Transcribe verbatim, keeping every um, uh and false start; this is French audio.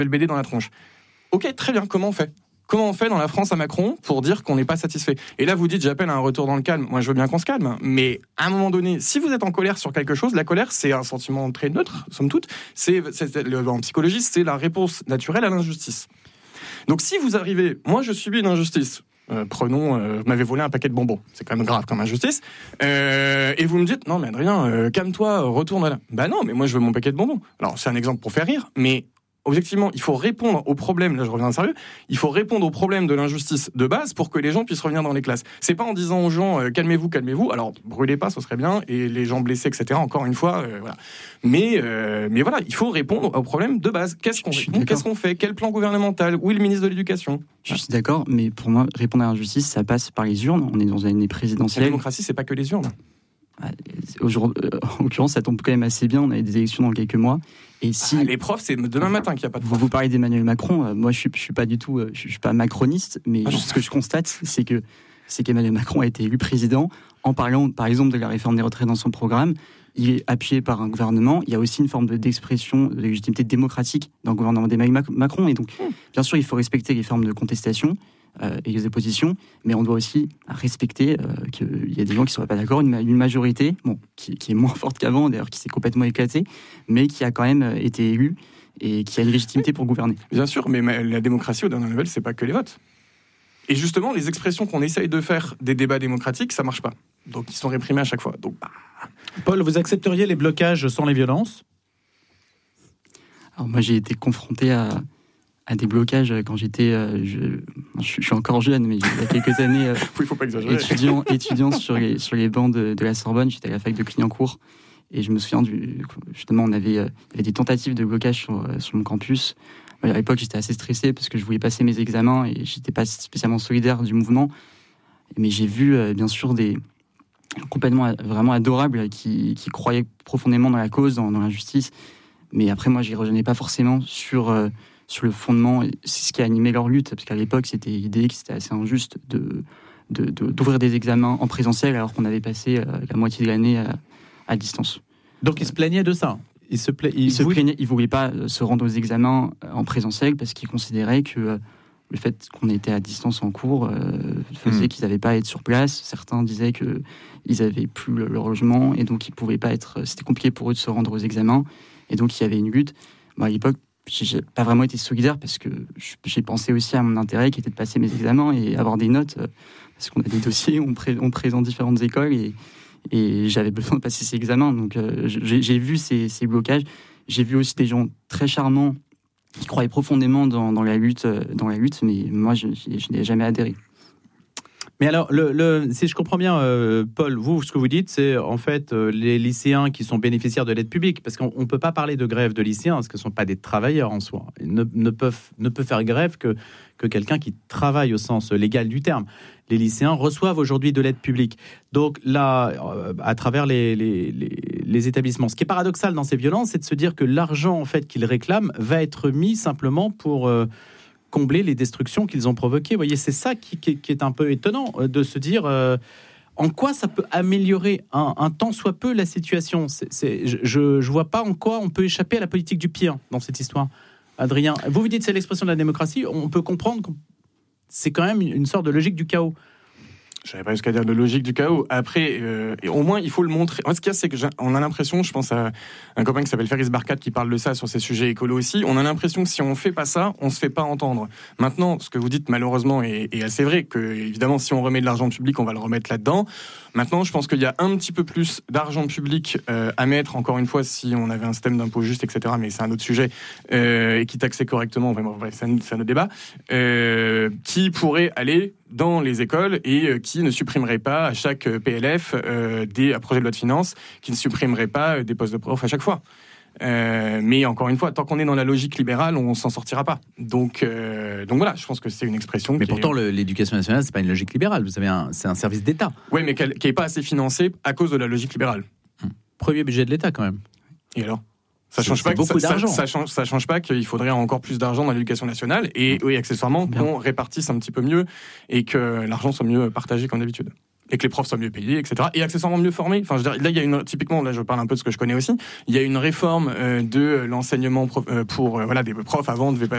le B D dans la tronche. Ok, très bien, comment on fait ? Comment on fait dans la France à Macron pour dire qu'on n'est pas satisfait ? Et là, vous dites, j'appelle à un retour dans le calme. Moi, je veux bien qu'on se calme. Mais à un moment donné, si vous êtes en colère sur quelque chose, la colère, c'est un sentiment très neutre, somme toute. C'est, c'est, en psychologie, c'est la réponse naturelle à l'injustice. Donc, si vous arrivez, moi, je subis une injustice. Euh, prenons, euh, vous m'avez volé un paquet de bonbons. C'est quand même grave comme injustice. Euh, et vous me dites, non, mais Adrien, euh, calme-toi, retourne là. Bah non, mais moi, je veux mon paquet de bonbons. Alors, c'est un exemple pour faire rire, mais objectivement, il faut répondre aux problèmes, là je reviens sérieux, il faut répondre aux problèmes de l'injustice de base pour que les gens puissent revenir dans les classes. C'est pas en disant aux gens euh, calmez-vous, calmez-vous, alors brûlez pas, ce serait bien, et les gens blessés, et cetera, encore une fois, euh, voilà. Mais, euh, mais voilà, il faut répondre aux problèmes de base. Qu'est-ce qu'on, répond, qu'est-ce qu'on fait ? Quel plan gouvernemental ? Où est le ministre de l'Éducation ? Je suis d'accord, mais pour moi, répondre à l'injustice, ça passe par les urnes. On est dans une année présidentielle. La démocratie, c'est pas que les urnes. Aujourd'hui, euh, en l'occurrence, ça tombe quand même assez bien. On a des élections dans quelques mois. Et si ah, les profs, c'est demain matin qu'il n'y a pas de profs. Vous, vous parlez d'Emmanuel Macron. Euh, moi, je suis, je suis pas du tout, euh, je, je suis pas macroniste, mais ah, ce que je constate, c'est que c'est qu'Emmanuel Macron a été élu président en parlant, par exemple, de la réforme des retraites dans son programme. Il est appuyé par un gouvernement. Il y a aussi une forme de, d'expression de légitimité démocratique dans le gouvernement d'Emmanuel Macron. Et donc, bien sûr, il faut respecter les formes de contestation. Euh, et les oppositions, mais on doit aussi respecter euh, qu'il y a des gens qui ne seraient pas d'accord, une, une majorité, bon, qui, qui est moins forte qu'avant, d'ailleurs, qui s'est complètement éclatée, mais qui a quand même été élue et qui a une légitimité pour gouverner. Bien sûr, mais la démocratie, au dernier level, c'est pas que les votes. Et justement, les expressions qu'on essaye de faire des débats démocratiques, ça marche pas. Donc, ils sont réprimés à chaque fois. Donc, bah... Paul, vous accepteriez les blocages sans les violences ? Alors, moi, j'ai été confronté à... à des blocages quand j'étais, euh, je, je suis encore jeune, mais il y a quelques années, euh, il faut pas exagérer. étudiant, étudiant sur les sur les bancs de, de la Sorbonne, j'étais à la fac de Clignancourt, et je me souviens du, justement, on avait, euh, il y avait des tentatives de blocage sur sur mon campus. À l'époque, j'étais assez stressé parce que je voulais passer mes examens et j'étais pas spécialement solidaire du mouvement. Mais j'ai vu, euh, bien sûr, des complètement vraiment adorables qui qui croyaient profondément dans la cause, dans, dans l'injustice. Mais après, moi, j'y revenais pas forcément sur euh, sur le fondement, c'est ce qui a animé leur lutte, parce qu'à l'époque, c'était l'idée que c'était assez injuste de, de, de, d'ouvrir des examens en présentiel alors qu'on avait passé euh, la moitié de l'année à, à distance. Donc ils se plaignaient de ça ? Ils se, pla... ils se plaignaient, ils ne voulaient pas se rendre aux examens en présentiel parce qu'ils considéraient que euh, le fait qu'on était à distance en cours euh, faisait mmh. qu'ils n'avaient pas à être sur place. Certains disaient qu'ils n'avaient plus leur logement et donc ils pouvaient pas être, c'était compliqué pour eux de se rendre aux examens. Et donc il y avait une lutte. Bon, à l'époque, j'ai pas vraiment été solidaire parce que j'ai pensé aussi à mon intérêt qui était de passer mes examens et avoir des notes parce qu'on a des dossiers, on, pré- on présente différentes écoles et, et j'avais besoin de passer ces examens. Donc euh, j'ai, j'ai vu ces, ces blocages. J'ai vu aussi des gens très charmants qui croyaient profondément dans, dans la lutte, dans la lutte, mais moi je, je, je n'ai jamais adhéré. Mais alors, le, le, si je comprends bien, euh, Paul, vous, ce que vous dites, c'est en fait euh, les lycéens qui sont bénéficiaires de l'aide publique, parce qu'on ne peut pas parler de grève de lycéens, parce que ce ne sont pas des travailleurs en soi. Ils ne, ne, peuvent, ne peut faire grève que, que quelqu'un qui travaille au sens légal du terme. Les lycéens reçoivent aujourd'hui de l'aide publique. Donc là, euh, à travers les, les, les, les établissements. Ce qui est paradoxal dans ces violences, c'est de se dire que l'argent en fait, qu'ils réclament va être mis simplement pour... Euh, combler les destructions qu'ils ont provoquées. Vous voyez, c'est ça qui, qui, qui est un peu étonnant, euh, de se dire euh, en quoi ça peut améliorer un, un tant soit peu la situation. C'est, c'est, je ne vois pas en quoi on peut échapper à la politique du pire dans cette histoire. Adrien, vous vous dites que c'est l'expression de la démocratie, on peut comprendre que c'est quand même une sorte de logique du chaos. Je n'avais pas jusqu'à dire de logique du chaos. Après, euh, au moins, il faut le montrer. En ce cas, c'est que on a l'impression, je pense à un copain qui s'appelle Faris Barkat qui parle de ça sur ces sujets écolos aussi. On a l'impression que si on fait pas ça, on se fait pas entendre. Maintenant, ce que vous dites malheureusement est, est assez vrai. Que évidemment, si on remet de l'argent public, on va le remettre là-dedans. Maintenant, je pense qu'il y a un petit peu plus d'argent public euh, à mettre. Encore une fois, si on avait un système d'impôt juste, et cetera. Mais c'est un autre sujet euh, et qui taxait correctement. Enfin, bref, c'est un, c'est un autre débat euh, qui pourrait aller dans les écoles et euh, qui ne supprimerait pas à chaque P L F euh, des projets de loi de finances, qui ne supprimerait pas euh, des postes de prof à chaque fois. Euh, mais encore une fois, tant qu'on est dans la logique libérale, on s'en sortira pas. Donc, euh, donc voilà, je pense que c'est une expression. Mais qui pourtant, est... le, l'éducation nationale, c'est pas une logique libérale. Vous avez un, c'est un service d'État. Oui, mais qui n'est pas assez financé à cause de la logique libérale. Hum. Premier budget de l'État, quand même. Et alors ? Ça change c'est, pas c'est beaucoup ça, d'argent. Ça, ça, change, ça change pas qu'il faudrait encore plus d'argent dans l'éducation nationale et, oui, accessoirement, qu'on répartisse un petit peu mieux et que l'argent soit mieux partagé comme d'habitude. et que les profs soient mieux payés, et cetera. Et accessoirement mieux formés. Enfin, je veux dire, là, il y a une, typiquement, là, je parle un peu de ce que je connais aussi. Il y a une réforme euh, de l'enseignement prof, euh, pour, euh, voilà, des profs avant devaient pas